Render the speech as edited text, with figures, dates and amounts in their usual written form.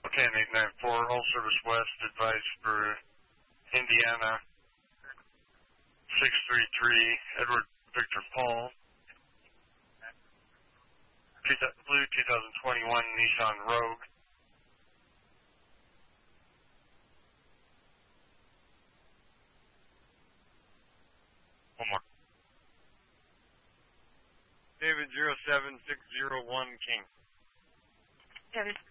Okay, 894, all service west, advice for Indiana, 633, Edward Victor Paul, blue 2021 Nissan Rogue. One more. David 07601 King. David